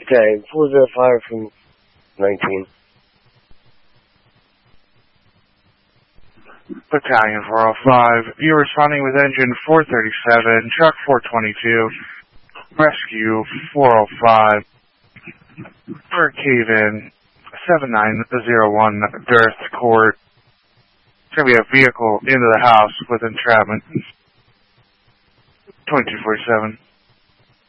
Okay, 405 from 19. Battalion 405, you're responding with engine 437, truck 422, rescue 405, Brookhaven 7901, Durst Court. It's going to be a vehicle into the house with entrapment. 2247.